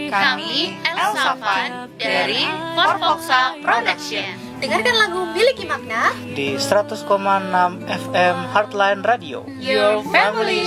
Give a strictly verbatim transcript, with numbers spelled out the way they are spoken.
Kami Elsavan dari Forfoxa Production. Dengarkan lagu Miliki Makna di seratus koma enam F M Heartline Radio. Your family